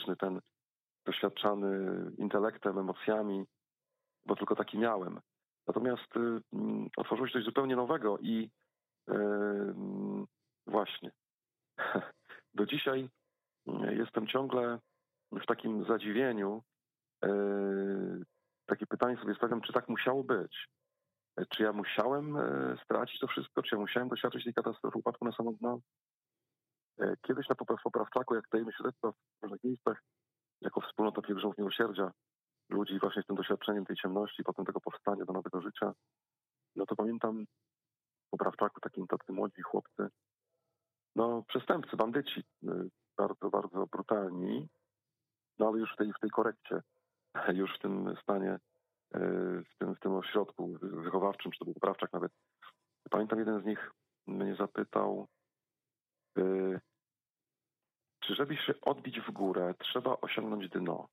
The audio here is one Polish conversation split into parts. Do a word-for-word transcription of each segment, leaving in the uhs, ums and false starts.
grzeczny, ten doświadczany intelektem, emocjami, bo tylko taki miałem. Natomiast y, otworzyło się coś zupełnie nowego i y, właśnie do dzisiaj jestem ciągle w takim zadziwieniu. Y, takie pytanie sobie stawiam, czy tak musiało być? Czy ja musiałem y, stracić to wszystko? Czy ja musiałem doświadczyć tej katastrofy upadku na samo dno? Y, kiedyś na Poprawczaku, jak dajemy świadectwa w różnych miejscach, jako wspólnota pielgrzymów miłosierdzia, ludzi właśnie z tym doświadczeniem tej ciemności, potem tego powstania do nowego życia, no to pamiętam w Poprawczaku takim tacy młodzi chłopcy, no przestępcy, bandyci, bardzo, bardzo brutalni, no ale już w tej, w tej korekcie, już w tym stanie, w tym, w tym ośrodku wychowawczym, czy to był Poprawczak nawet. Pamiętam, jeden z nich mnie zapytał, czy żeby się odbić w górę, trzeba osiągnąć dno.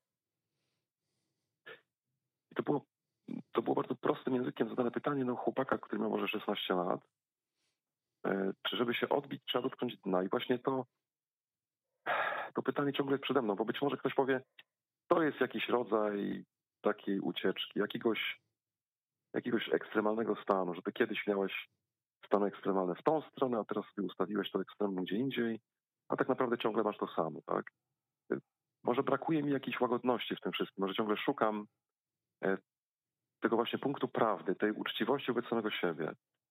I to było, to było bardzo prostym językiem zadane pytanie, no chłopaka, który miał może szesnaście lat, czy żeby się odbić, trzeba dotknąć dna. I właśnie to, to pytanie ciągle jest przede mną, bo być może ktoś powie, to jest jakiś rodzaj takiej ucieczki, jakiegoś, jakiegoś ekstremalnego stanu, że ty kiedyś miałeś stany ekstremalne w tą stronę, a teraz sobie ustawiłeś to ekstremum gdzie indziej, a tak naprawdę ciągle masz to samo, tak? Może brakuje mi jakiejś łagodności w tym wszystkim, może ciągle szukam tego właśnie punktu prawdy, tej uczciwości wobec samego siebie,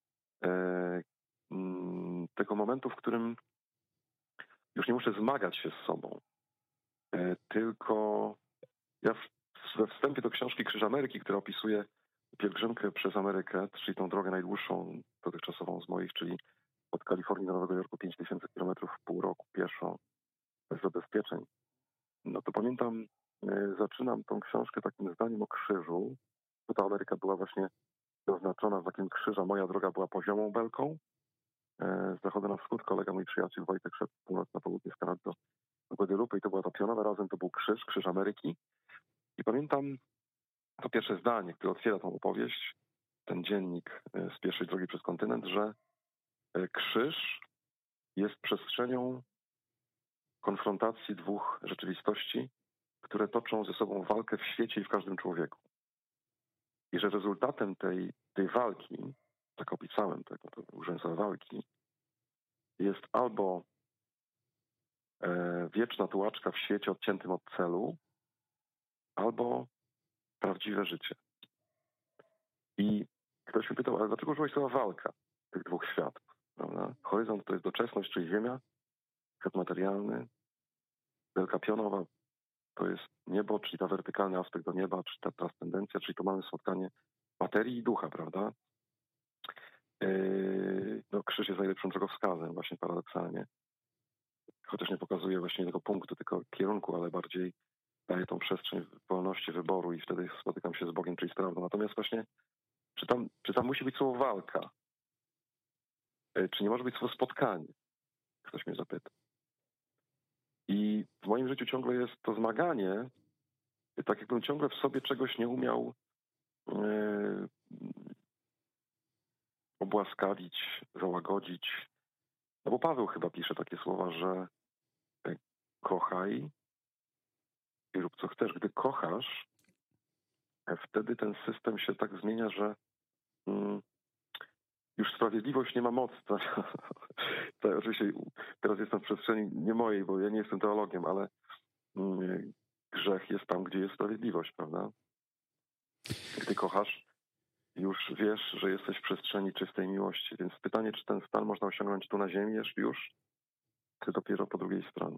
tego momentu, w którym już nie muszę zmagać się z sobą, tylko ja we wstępie do książki Krzyż Ameryki, która opisuje pielgrzymkę przez Amerykę, czyli tą drogę najdłuższą dotychczasową z moich, czyli od Kalifornii do Nowego Jorku pięć tysięcy kilometrów w pół roku pieszo, bez zabezpieczeń. No to pamiętam, zaczynam tą książkę takim zdaniem o krzyżu, bo ta Ameryka była właśnie zaznaczona znakiem krzyża. Moja droga była poziomą belką. Z zachodu na wschód kolega, mój przyjaciel Wojtek szedł z północ na południe z Kanady do Guadalupe i to była ta pionowa, razem to był krzyż, krzyż Ameryki. I pamiętam to pierwsze zdanie, które otwiera tą opowieść, ten dziennik z pierwszej drogi przez kontynent, że krzyż jest przestrzenią konfrontacji dwóch rzeczywistości, które toczą ze sobą walkę w świecie i w każdym człowieku. I że rezultatem tej, tej walki, tak opisałem tego, to użyłem słowa walki, jest albo e, wieczna tułaczka w świecie odciętym od celu, albo prawdziwe życie. I ktoś mi pytał, ale dlaczego użyłeś słowa walka tych dwóch światów? Prawda? Horyzont to jest doczesność, czyli ziemia, świat materialny, wielka pionowa to jest niebo, czyli ta wertykalny aspekt do nieba, czy ta transcendencja, czyli to mamy spotkanie materii i ducha, prawda? Yy, no, krzyż jest najlepszym drogowskazem, właśnie paradoksalnie. Chociaż nie pokazuje właśnie tego punktu, tylko kierunku, ale bardziej daje tą przestrzeń wolności wyboru i wtedy spotykam się z Bogiem, czyli z prawdą. Natomiast właśnie, czy tam, czy tam musi być słowo walka? Yy, czy nie może być słowo spotkanie? Ktoś mnie zapyta. I w moim życiu ciągle jest to zmaganie, tak jakbym ciągle w sobie czegoś nie umiał yy, obłaskawić, załagodzić. No bo Paweł chyba pisze takie słowa, że kochaj i rób co chcesz. Gdy kochasz, wtedy ten system się tak zmienia, że mm, już sprawiedliwość nie ma mocy. To, to oczywiście teraz jestem w przestrzeni nie mojej, bo ja nie jestem teologiem, ale mm, grzech jest tam, gdzie jest sprawiedliwość, prawda? Gdy kochasz, już wiesz, że jesteś w przestrzeni czystej miłości. Więc pytanie, czy ten stan można osiągnąć tu na ziemi już, czy dopiero po drugiej stronie?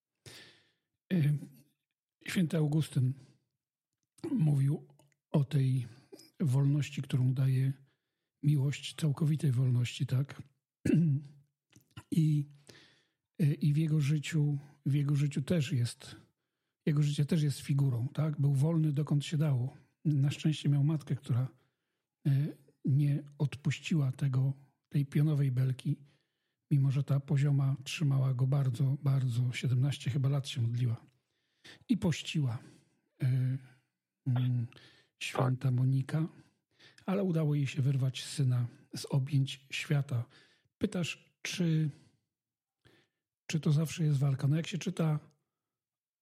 Święty Augustyn mówił o tej wolności, którą daje miłość, całkowitej wolności, tak? I, i w jego życiu, w jego życiu też jest, jego życie też jest figurą, tak? Był wolny dokąd się dało. Na szczęście miał matkę, która nie odpuściła tego, tej pionowej belki, mimo że ta pozioma trzymała go bardzo, bardzo, siedemnaście chyba lat się modliła. I pościła y, y, święta Monika, ale udało jej się wyrwać syna z objęć świata. Pytasz, czy, czy to zawsze jest walka? No jak się czyta